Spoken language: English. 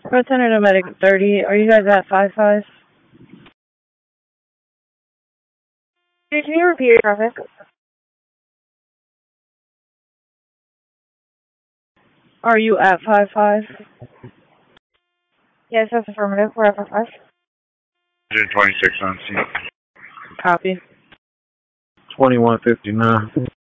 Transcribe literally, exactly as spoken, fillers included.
Lieutenant Medic thirty, are you guys at five five? Can you repeat your traffic? Are you at five five? Yes, that's affirmative. We're at five five. one twenty-six on scene. Copy. twenty-one fifty-nine.